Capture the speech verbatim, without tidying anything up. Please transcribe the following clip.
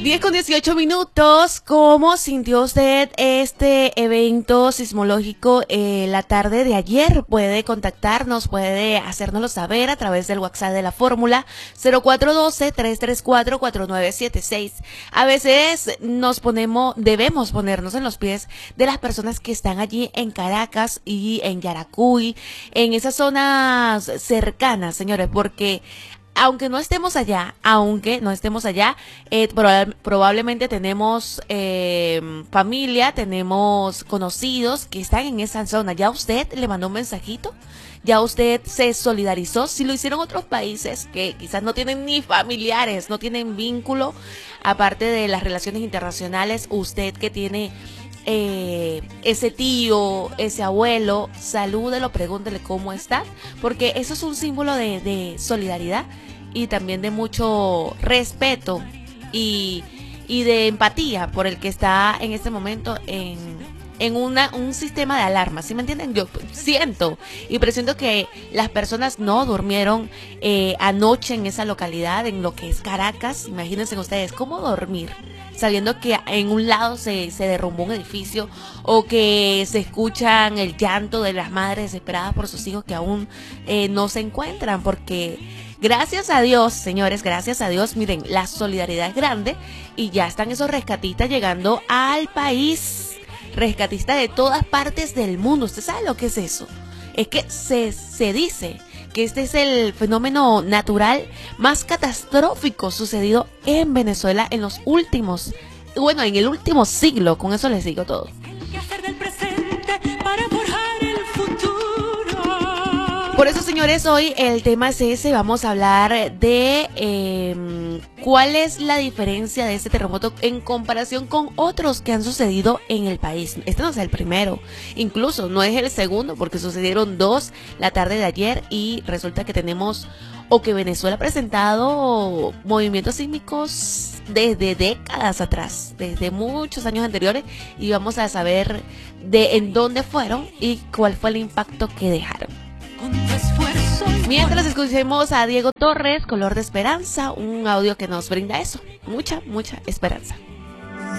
diez con dieciocho minutos. ¿Cómo sintió usted este evento sismológico eh, la tarde de ayer? Puede contactarnos, puede hacérnoslo saber a través del WhatsApp de la fórmula cero cuatro uno dos, tres tres cuatro, cuatro nueve siete seis. A veces nos ponemos, debemos ponernos en los pies de las personas que están allí en Caracas y en Yaracuy, en esas zonas cercanas, señores, porque aunque no estemos allá, aunque no estemos allá, eh, proba probablemente tenemos eh, familia, tenemos conocidos que están en esa zona. ¿Ya usted le mandó un mensajito? ¿Ya usted se solidarizó? Si lo hicieron otros países que quizás no tienen ni familiares, no tienen vínculo, aparte de las relaciones internacionales, usted que tiene Eh, ese tío, ese abuelo, salúdelo, pregúntele cómo está, porque eso es un símbolo de, de solidaridad y también de mucho respeto y, y de empatía por el que está en este momento en, en una, un sistema de alarma, ¿sí me entienden? Yo siento y presiento que las personas no durmieron eh, anoche en esa localidad, en lo que es Caracas. Imagínense ustedes, ¿cómo dormir sabiendo que en un lado se, se derrumbó un edificio o que se escuchan el llanto de las madres desesperadas por sus hijos que aún eh, no se encuentran? Porque gracias a Dios, señores, gracias a Dios, miren, la solidaridad es grande y ya están esos rescatistas llegando al país, rescatistas de todas partes del mundo. ¿Usted sabe lo que es eso? Es que se, se dice que este es el fenómeno natural más catastrófico sucedido en Venezuela en los últimos, bueno, en el último siglo. Con eso les digo todo. Por eso, señores, hoy el tema es ese. Vamos a hablar de eh, cuál es la diferencia de este terremoto en comparación con otros que han sucedido en el país. Este no es el primero, incluso no es el segundo, porque sucedieron dos la tarde de ayer y resulta que tenemos, o que Venezuela ha presentado movimientos sísmicos desde décadas atrás, desde muchos años anteriores, y vamos a saber de en dónde fueron y cuál fue el impacto que dejaron. Mientras escuchemos a Diego Torres, Color de Esperanza, un audio que nos brinda eso, mucha, mucha esperanza.